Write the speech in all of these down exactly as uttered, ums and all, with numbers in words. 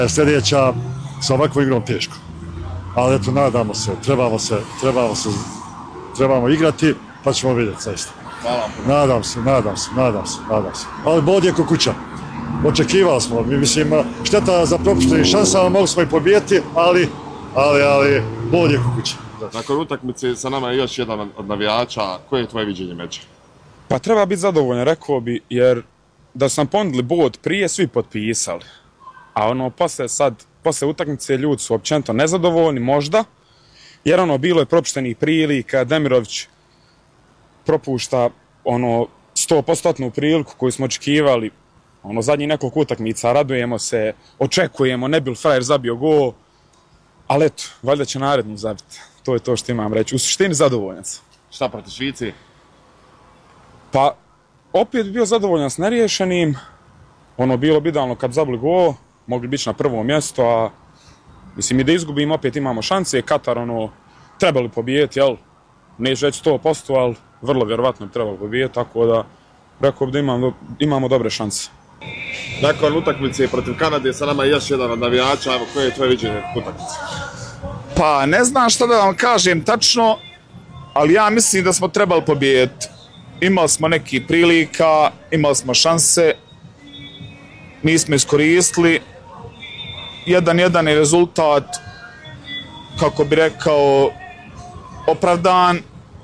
Sljedeća sa ovakvom igrom teško. Ali eto, nadamo se, trebamo se, trebamo se, trebamo igrati, pa ćemo vidjeti zaista. Nadam se, nadam se, nadam se, nadam se. Ali bod je ko kuća. Očekivali smo, mi mislim, šteta za propuštenim šansama, mogli smo i pobijeti, ali, ali, ali, bod je ko kuća. Nakon utakmice sa nama je još jedan od navijača. Koje je tvoje viđenje meča? Pa treba biti zadovoljan, rekao bi, jer da su nam ponudili bod prije, svi potpisali. A ono, posle sad, posle utakmice ljudi su općenito nezadovoljni, možda, jer ono, bilo je propuštenih prilika, Demirović propušta ono sto posto priliku koju smo očekivali, ono, zadnjih nekoliko utakmica, radujemo se, očekujemo, ne bi li frajer zabio gol, ali eto, valjda će narednu zabiti. To je to što imam reći. U suštini zadovoljan sam. Šta protiv Švici? Pa, opet bi bio zadovoljan s neriješenim. Ono, bilo bi idealno kad zabili gol, mogli biti na prvo mjesto, a mislim i da izgubimo, opet imamo šanse. Katar, ono, trebali pobijeti, jel? Neću reći sto posto, ali vrlo vjerovatno bi trebali pobijeti, tako da rekao bi da imamo, imamo dobre šanse. Nakon utakmice protiv Kanade sa nama je još jedan od navijača. Evo, koje je tvoje viđenje utakmice? Pa ne znam šta da vam kažem tačno, ali ja mislim da smo trebali pobijediti. Imali smo neki prilika, imali smo šanse, nismo iskoristili. Jedan jedan je rezultat, kako bi rekao, opravdan.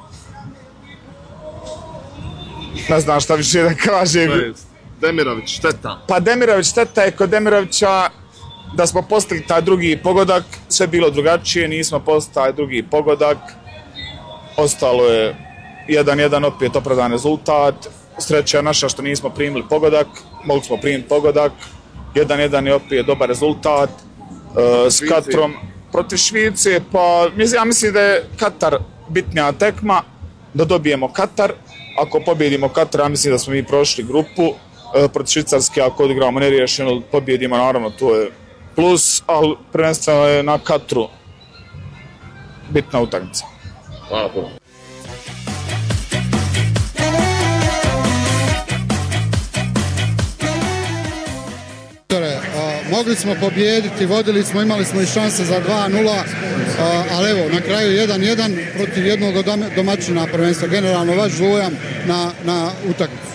Ne znam šta više da kažem. Demirović, šteta. Pa Demirović, šteta je kod Demirovića da smo postigli taj drugi pogodak, sve bilo drugačije, nismo postigli taj drugi pogodak. Ostalo je jedan jedan opet opravdan rezultat. Sreća naša što nismo primili pogodak, mogli smo primiti pogodak. jedan jedan je opet dobar rezultat. E, s Katrom protiv Švice, pa ja mislim da je Katar bitnija tekma, da dobijemo Katar. Ako pobjedimo Katar, ja mislim da smo mi prošli grupu. E, protiv Švicarske, ako odigramo neriješeno, pobjedimo, naravno, to je plus, ali prvenstveno je na Katru bitna utakmica. Hvala puno. Mogli smo pobijediti, vodili smo, imali smo i šanse za dva nula, ali evo, na kraju jedan jedan protiv jednog domaćina prvenstva. Generalno, vaš dojam na, na utakmicu.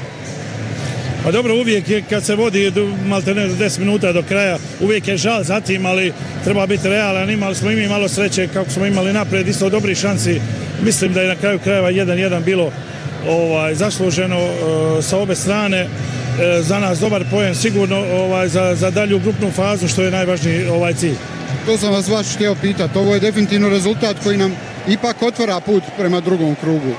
Pa dobro, uvijek je kad se vodi malte ne deset minuta do kraja, uvijek je žal za tim, ali treba biti realan. Imali smo i mi malo sreće kako smo imali napred, isto dobri šansi. Mislim da je na kraju krajeva jedan jedan bilo ovaj, zasluženo uh, sa obe strane. E, za nas dobar poen sigurno ovaj, za, za dalju grupnu fazu, što je najvažniji ovaj cilj. To sam vas baš htio pitati. Ovo je definitivno rezultat koji nam ipak otvara put prema drugom krugu.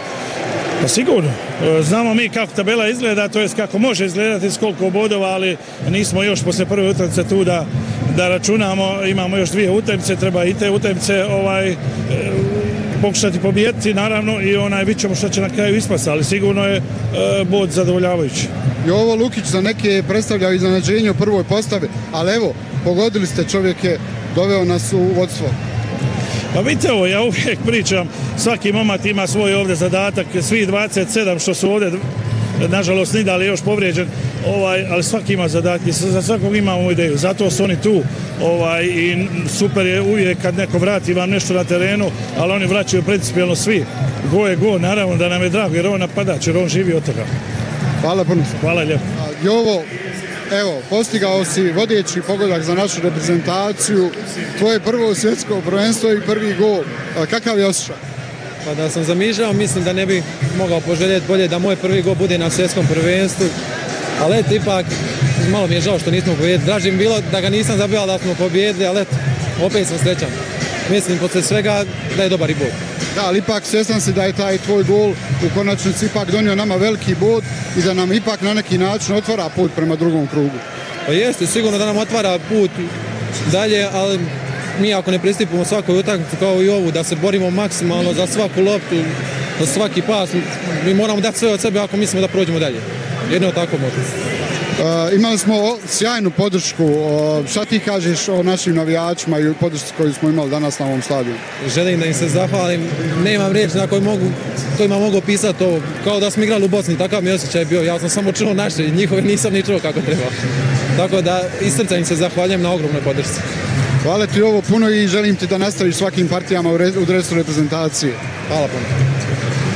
Pa sigurno. Znamo mi kako tabela izgleda, to jest kako može izgledati, s koliko bodova, ali nismo još posle prve utakmice tu da, da računamo. Imamo još dvije utakmice, treba i te utakmice ovaj, e, pokušati pobijediti, naravno, i onaj vidjet ćemo što će na kraju ispasti, ali sigurno je e, bod zadovoljavajući. Jovo Lukić za neke je predstavljao iznenađenje u prvoj postavi, ali evo, pogodili ste, čovjek je doveo nas u vodstvo. Pa vidite ovo, ja uvijek pričam, svaki momak ima svoj ovdje zadatak, svi dvadeset sedam što su ovdje, nažalost Nidal je još povrijeđen, ovaj, ali svaki ima zadatak i za svakog imamo ideju, zato su oni tu ovaj, i super je uvijek kad neko vrati vam nešto na terenu, ali oni vraćaju principijalno svi. Go je go, naravno da nam je drago jer on napadač, jer on živi od toga. Hvala puno. Hvala lijepo. Jovo, evo, postigao si vodeći pogodak za našu reprezentaciju, tvoje prvo svjetsko prvenstvo i prvi gol. Kakav je osjećaj? Pa da sam zamišljao, mislim da ne bi mogao poželjeti bolje da moj prvi gol bude na svjetskom prvenstvu, ali eto, ipak malo mi je žao što nismo pobjedili. Draže mi bilo da ga nisam zabio, da smo pobjedili, ali eto, opet sam srećan. Mislim, poslije svega, da je dobar i bod. Da, ali ipak svjestan si da je taj tvoj gol u konačnici ipak donio nama veliki bod i da nam ipak na neki način otvara put prema drugom krugu. Pa jeste, sigurno da nam otvara put dalje, ali mi ako ne pristupimo svakoj utakmici kao i ovu, da se borimo maksimalno za svaku loptu, za svaki pas, mi moramo dati sve od sebe ako mislimo da prođemo dalje. Jedno tako može. Uh, imali smo sjajnu podršku. Uh, šta ti kažeš o našim navijačima i podršci koju smo imali danas na ovom stadionu? Želim da im se zahvalim. Nemam riječ na koji mogu, kojima mogu pisati ovo. Kao da smo igrali u Bosni, takav mi osjećaj bio. Ja sam samo čuo naše, njihove nisam ni čuo kako treba. Tako da iz srca im se zahvaljujem na ogromnoj podršci. Hvala ti ovo puno i želim ti da nastaviš svakim partijama u, re, u dresu reprezentacije. Hvala puno.